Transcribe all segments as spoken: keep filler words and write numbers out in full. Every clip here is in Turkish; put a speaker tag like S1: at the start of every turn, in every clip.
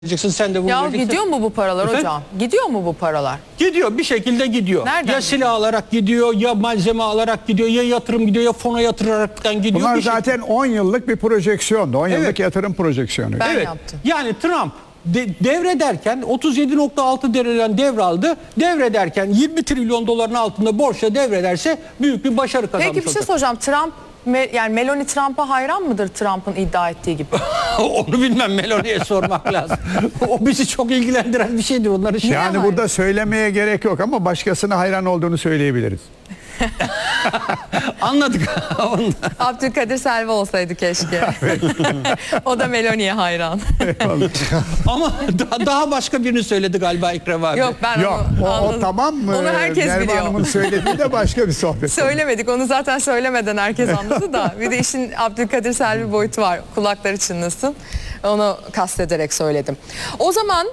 S1: Sen de bunu
S2: Ya
S1: vereceksin.
S2: gidiyor mu bu paralar
S1: Efendim?
S2: hocam? Gidiyor mu bu paralar?
S1: Gidiyor, bir şekilde gidiyor.
S2: Nereden
S1: ya
S2: gidiyor?
S1: silah alarak gidiyor, ya malzeme alarak gidiyor, ya yatırım gidiyor, ya fona yatıraraktan gidiyor.
S3: Bunlar
S1: bir
S3: zaten on yıllık bir projeksiyondu. on yıllık
S1: Evet.
S3: yatırım projeksiyonu.
S2: Ben
S1: Evet.
S2: yaptım.
S1: Yani Trump de, devrederken otuz yedi nokta altı dereden devraldı. Devrederken yirmi trilyon doların altında borçla devrederse büyük bir başarı kazanmış
S2: Peki bir şey
S1: olacak.
S2: soracağım. Trump Me- yani Meloni Trump'a hayran mıdır Trump'ın iddia ettiği gibi?
S1: Onu bilmem, Meloni'ye sormak lazım. O bizi çok ilgilendiren bir şeydir onların. Şey.
S3: Yani
S2: hayır?
S3: burada söylemeye gerek yok ama başkasına hayran olduğunu söyleyebiliriz.
S1: Anladık.
S2: Abdülkadir Selvi olsaydı keşke. O da Meloni'ye hayran.
S1: Ama daha, daha başka birini söyledi galiba Ekrem abi.
S2: Yok ben
S3: Yok
S2: onu
S3: o, o
S2: anladım.
S3: tamam mı?
S2: Onu herkes
S3: Merve
S2: biliyor.
S3: Hanım'ın söylediği de başka bir sohbet.
S2: Söylemedik onu zaten söylemeden herkes anladı da. Bir de işin Abdülkadir Selvi boyutu var. Kulakları çınlasın. Onu kastederek söyledim. O zaman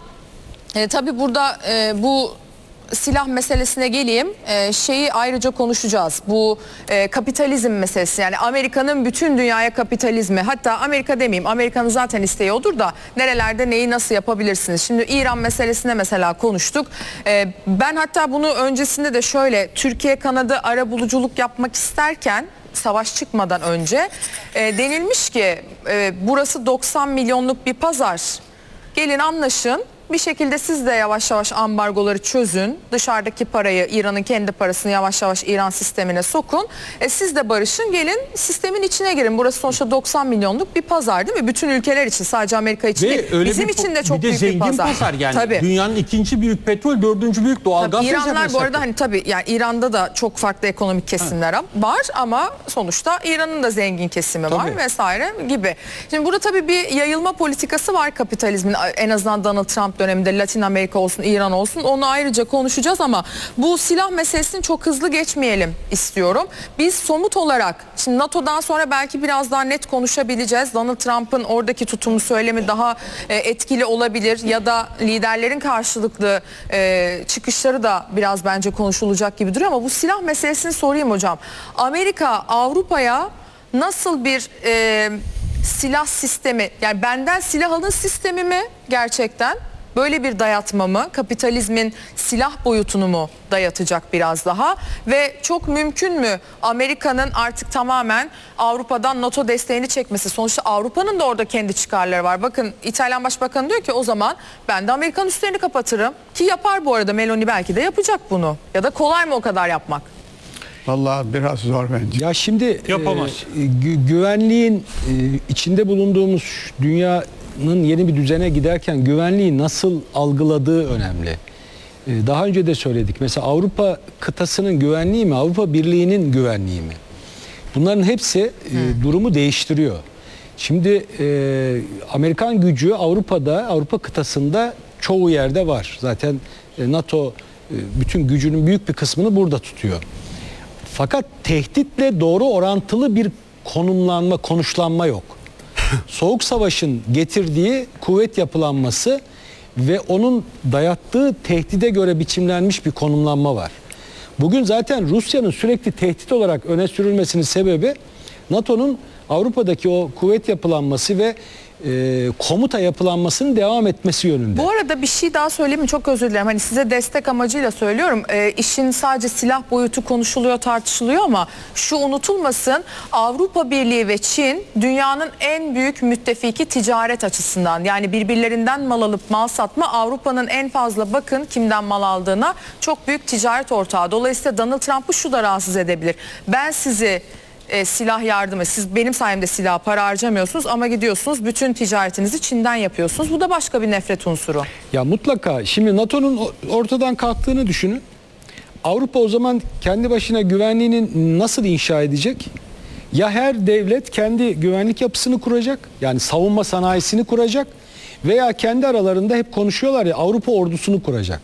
S2: e, tabii burada e, bu silah meselesine geleyim. Ee, şeyi ayrıca konuşacağız. Bu e, kapitalizm meselesi. Yani Amerika'nın bütün dünyaya kapitalizmi. Hatta Amerika demeyeyim. Amerika'nın zaten isteği odur da nerelerde neyi nasıl yapabilirsiniz? Şimdi İran meselesine mesela konuştuk. Ee, ben hatta bunu öncesinde de şöyle Türkiye kanadı arabuluculuk yapmak isterken savaş çıkmadan önce e, denilmiş ki e, burası doksan milyonluk bir pazar. Gelin anlaşın. Bir şekilde siz de yavaş yavaş ambargoları çözün. Dışarıdaki parayı, İran'ın kendi parasını yavaş yavaş İran sistemine sokun. E siz de barışın, gelin sistemin içine girin. Burası sonuçta doksan milyonluk bir pazar değil mi? Bütün ülkeler için, sadece Amerika için
S1: Ve
S2: değil.
S1: öyle
S2: Bizim
S1: bir,
S2: için de çok
S1: bir de
S2: büyük
S1: zengin
S2: bir pazar.
S1: pazar yani.
S2: Tabii.
S1: Dünyanın ikinci büyük petrol, dördüncü büyük doğal gaz
S2: İranlar
S1: rezervi
S2: bu arada
S1: satıyor.
S2: hani tabii yani İran'da da çok farklı ekonomik kesimler ha. var ama sonuçta İran'ın da zengin kesimi var
S1: Tabii.
S2: vesaire gibi. Şimdi burada tabii bir yayılma politikası var kapitalizmin, en azından Donald Trump döneminde. Latin Amerika olsun, İran olsun, onu ayrıca konuşacağız ama bu silah meselesini çok hızlı geçmeyelim istiyorum. Biz somut olarak şimdi NATO'dan sonra belki biraz daha net konuşabileceğiz. Donald Trump'ın oradaki tutumu, söylemi daha e, etkili olabilir ya da liderlerin karşılıklı e, çıkışları da biraz bence konuşulacak gibi duruyor ama bu silah meselesini sorayım hocam. Amerika Avrupa'ya nasıl bir e, silah sistemi, yani benden silah alın sistemi mi gerçekten? Böyle bir dayatma mı? Kapitalizmin silah boyutunu mu dayatacak biraz daha? Ve çok mümkün mü Amerika'nın artık tamamen Avrupa'dan NATO desteğini çekmesi? Sonuçta Avrupa'nın da orada kendi çıkarları var. Bakın İtalyan Başbakanı diyor ki o zaman ben de Amerikan üslerini kapatırım. Ki yapar bu arada, Meloni belki de yapacak bunu. Ya da kolay mı o kadar yapmak?
S3: Vallahi biraz zor bence.
S4: Ya şimdi
S1: Yapamaz.
S4: e, gü- güvenliğin e, içinde bulunduğumuz dünyanın yeni bir düzene giderken güvenliği nasıl algıladığı önemli. E, daha önce de söyledik. Mesela Avrupa kıtasının güvenliği mi, Avrupa Birliği'nin güvenliği mi? Bunların hepsi e, durumu değiştiriyor. Şimdi e, Amerikan gücü Avrupa'da, Avrupa kıtasında çoğu yerde var. Zaten e, NATO e, bütün gücünün büyük bir kısmını burada tutuyor. Fakat tehditle doğru orantılı bir konumlanma, konuşlanma yok. Soğuk Savaş'ın getirdiği kuvvet yapılanması ve onun dayattığı tehdide göre biçimlenmiş bir konumlanma var. Bugün zaten Rusya'nın sürekli tehdit olarak öne sürülmesinin sebebi NATO'nun Avrupa'daki o kuvvet yapılanması ve e, komuta yapılanmasının devam etmesi yönünde.
S2: Bu arada bir şey daha söyleyeyim mi? Çok özür dilerim. Hani size destek amacıyla söylüyorum. E, işin sadece silah boyutu konuşuluyor, tartışılıyor ama şu unutulmasın. Avrupa Birliği ve Çin dünyanın en büyük müttefiki ticaret açısından. Yani birbirlerinden mal alıp mal satma, Avrupa'nın en fazla bakın kimden mal aldığına, çok büyük ticaret ortağı. Dolayısıyla Donald Trump'ı şu da rahatsız edebilir. Ben sizi E, silah yardımı, siz benim sayemde silah para harcamıyorsunuz ama gidiyorsunuz bütün ticaretinizi Çin'den yapıyorsunuz. Bu da başka bir nefret unsuru.
S4: Ya mutlaka. Şimdi NATO'nun ortadan kalktığını düşünün. Avrupa o zaman kendi başına güvenliğini nasıl inşa edecek? Ya her devlet kendi güvenlik yapısını kuracak, yani savunma sanayisini kuracak veya kendi aralarında hep konuşuyorlar ya Avrupa ordusunu kuracak.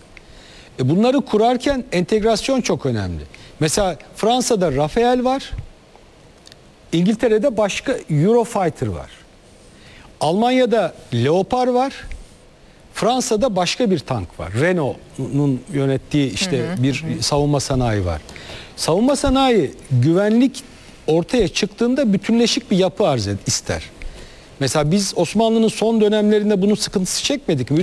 S4: E bunları kurarken entegrasyon çok önemli. Mesela Fransa'da Rafale var. İngiltere'de başka Eurofighter var. Almanya'da Leopard var. Fransa'da başka bir tank var. Renault'un yönettiği işte hı hı, bir hı. savunma sanayi var. Savunma sanayi güvenlik ortaya çıktığında bütünleşik bir yapı arz ister. Mesela biz Osmanlı'nın son dönemlerinde bunun sıkıntısı çekmedik mi?